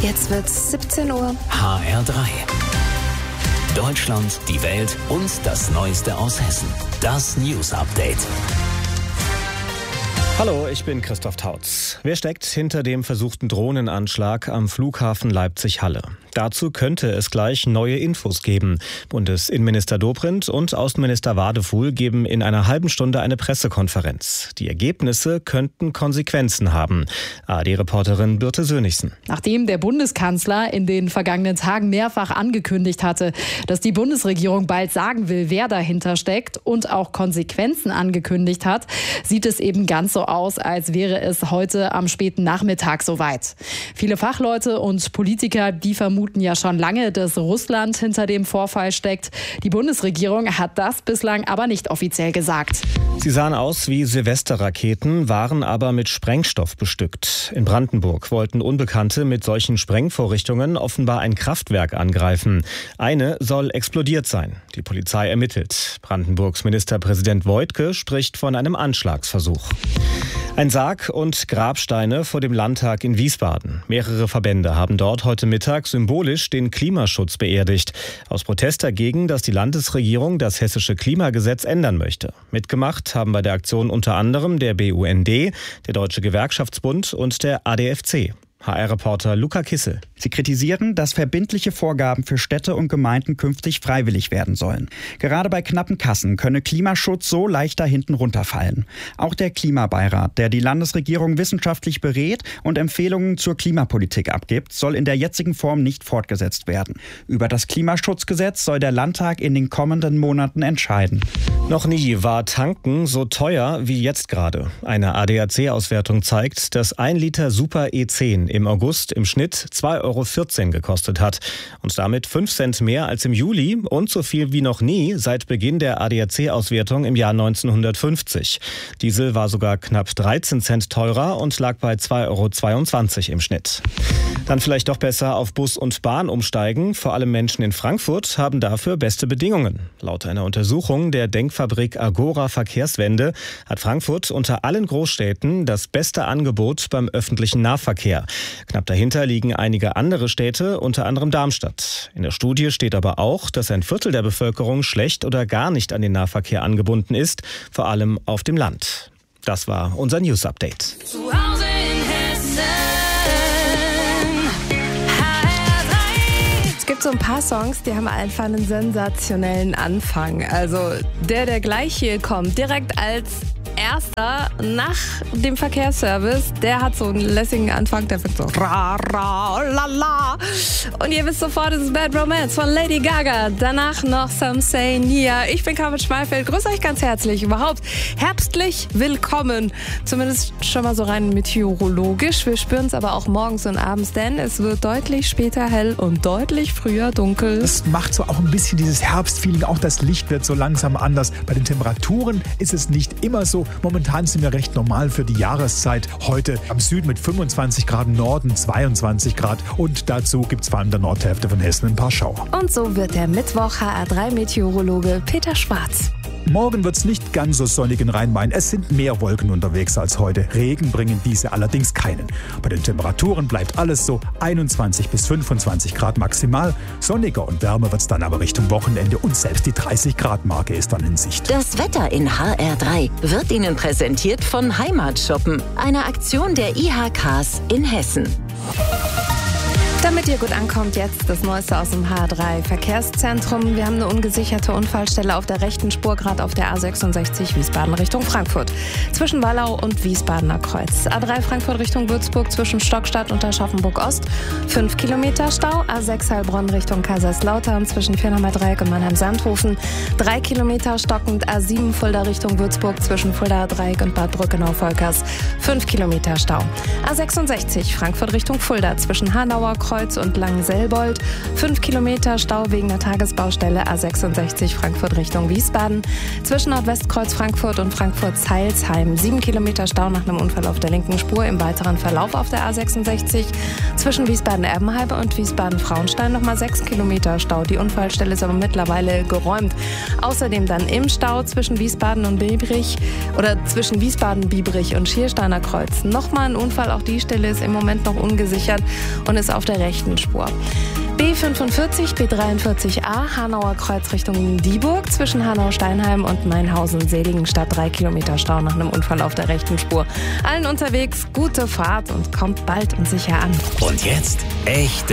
Jetzt wird's 17 Uhr. HR3. Deutschland, die Welt und das Neueste aus Hessen. Das News Update. Hallo, ich bin Christoph Tautz. Wer steckt hinter dem versuchten Drohnenanschlag am Flughafen Leipzig-Halle? Dazu könnte es gleich neue Infos geben. Bundesinnenminister Dobrindt und Außenminister Wadefuhl geben in einer halben Stunde eine Pressekonferenz. Die Ergebnisse könnten Konsequenzen haben. ARD-Reporterin Birte Sönnigsen. Nachdem der Bundeskanzler in den vergangenen Tagen mehrfach angekündigt hatte, dass die Bundesregierung bald sagen will, wer dahinter steckt und auch Konsequenzen angekündigt hat, sieht es eben ganz so aus, als wäre es heute am späten Nachmittag soweit. Viele Fachleute und Politiker, die vermuten ja schon lange, dass Russland hinter dem Vorfall steckt. Die Bundesregierung hat das bislang aber nicht offiziell gesagt. Sie sahen aus wie Silvesterraketen, waren aber mit Sprengstoff bestückt. In Brandenburg wollten Unbekannte mit solchen Sprengvorrichtungen offenbar ein Kraftwerk angreifen. Eine soll explodiert sein. Die Polizei ermittelt. Brandenburgs Ministerpräsident Woidke spricht von einem Anschlagsversuch. Ein Sarg und Grabsteine vor dem Landtag in Wiesbaden. Mehrere Verbände haben dort heute Mittag symbolisch den Klimaschutz beerdigt. Aus Protest dagegen, dass die Landesregierung das hessische Klimagesetz ändern möchte. Mitgemacht haben bei der Aktion unter anderem der BUND, der Deutsche Gewerkschaftsbund und der ADFC. HR-Reporter Luca Kissel. Sie kritisieren, dass verbindliche Vorgaben für Städte und Gemeinden künftig freiwillig werden sollen. Gerade bei knappen Kassen könne Klimaschutz so leichter hinten runterfallen. Auch der Klimabeirat, der die Landesregierung wissenschaftlich berät und Empfehlungen zur Klimapolitik abgibt, soll in der jetzigen Form nicht fortgesetzt werden. Über das Klimaschutzgesetz soll der Landtag in den kommenden Monaten entscheiden. Noch nie war Tanken so teuer wie jetzt gerade. Eine ADAC-Auswertung zeigt, dass 1 Liter Super E10 im August im Schnitt 2,14 € gekostet hat und damit 5 Cent mehr als im Juli und so viel wie noch nie seit Beginn der ADAC-Auswertung im Jahr 1950. Diesel war sogar knapp 13 Cent teurer und lag bei 2,22 € im Schnitt. Dann vielleicht doch besser auf Bus und Bahn umsteigen. Vor allem Menschen in Frankfurt haben dafür beste Bedingungen. Laut einer Untersuchung der Denkfabrik Agora Verkehrswende hat Frankfurt unter allen Großstädten das beste Angebot beim öffentlichen Nahverkehr. Knapp dahinter liegen einige andere Städte, unter anderem Darmstadt. In der Studie steht aber auch, dass 1/4 der Bevölkerung schlecht oder gar nicht an den Nahverkehr angebunden ist, vor allem auf dem Land. Das war unser News Update. Zu Hause in Hessen. Es gibt so ein paar Songs, die haben einfach einen sensationellen Anfang. Also der gleich hier kommt, direkt als erster nach dem Verkehrsservice, der hat so einen lässigen Anfang, der wird so ra, ra, la, la. Und ihr wisst sofort, es ist Bad Romance von Lady Gaga. Danach noch Some Say Nia. Ich bin Carmen Schmalfeld, grüße euch ganz herzlich. Überhaupt herbstlich willkommen. Zumindest schon mal so rein meteorologisch. Wir spüren es aber auch morgens und abends, denn es wird deutlich später hell und deutlich früher dunkel. Das macht so auch ein bisschen dieses Herbstfeeling. Auch das Licht wird so langsam anders. Bei den Temperaturen ist es nicht immer so. Momentan sind wir recht normal für die Jahreszeit. Heute am Süden mit 25 Grad, im Norden 22 Grad. Und dazu gibt es vor allem in der Nordhälfte von Hessen ein paar Schauer. Und so wird der Mittwoch HR3-Meteorologe Peter Schwarz. Morgen wird es nicht ganz so sonnig in Rhein-Main. Es sind mehr Wolken unterwegs als heute. Regen bringen diese allerdings keinen. Bei den Temperaturen bleibt alles so 21 bis 25 Grad maximal. Sonniger und wärmer wird es dann aber Richtung Wochenende und selbst die 30-Grad-Marke ist dann in Sicht. Das Wetter in HR3 wird Ihnen präsentiert von Heimatshoppen, einer Aktion der IHKs in Hessen. Damit ihr gut ankommt, jetzt das Neueste aus dem HR3 Verkehrszentrum. Wir haben eine ungesicherte Unfallstelle auf der rechten Spur, gerade auf der A66 Wiesbaden Richtung Frankfurt. Zwischen Wallau und Wiesbadener Kreuz. A3 Frankfurt Richtung Würzburg zwischen Stockstadt und Aschaffenburg-Ost. 5 Kilometer Stau. A6 Heilbronn Richtung Kaiserslautern zwischen Vierheimer Dreieck und Mannheim-Sandhofen. 3 Kilometer stockend. A7 Fulda Richtung Würzburg zwischen Fulda Dreieck und Bad Brückenau-Volkers. 5 Kilometer Stau. A66 Frankfurt Richtung Fulda zwischen Hanauer Kreuz und Langenselbold. 5 Kilometer Stau wegen der Tagesbaustelle A66 Frankfurt Richtung Wiesbaden. Zwischen Nordwestkreuz Frankfurt und Frankfurt-Zeilsheim. 7 Kilometer Stau nach einem Unfall auf der linken Spur im weiteren Verlauf auf der A66. Zwischen Wiesbaden-Erbenheim und Wiesbaden-Frauenstein nochmal 6 Kilometer Stau. Die Unfallstelle ist aber mittlerweile geräumt. Außerdem dann im Stau zwischen Wiesbaden und Biebrich oder zwischen Wiesbaden-Biebrich und Schiersteiner Kreuz. Nochmal ein Unfall, auch die Stelle ist im Moment noch ungesichert und ist auf der rechten Spur. B45, B43a, Hanauer Kreuz Richtung Dieburg, zwischen Hanau-Steinheim und Mainhausen-Seligenstadt 3 Kilometer Stau nach einem Unfall auf der rechten Spur. Allen unterwegs gute Fahrt und kommt bald und sicher an. Und jetzt echte